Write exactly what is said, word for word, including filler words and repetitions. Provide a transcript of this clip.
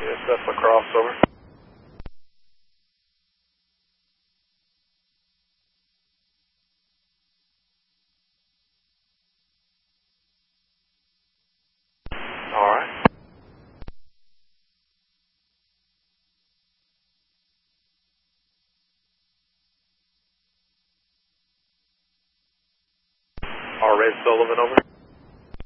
Yes, that's LaCrosse, over. All right. All Red Sullivan, over.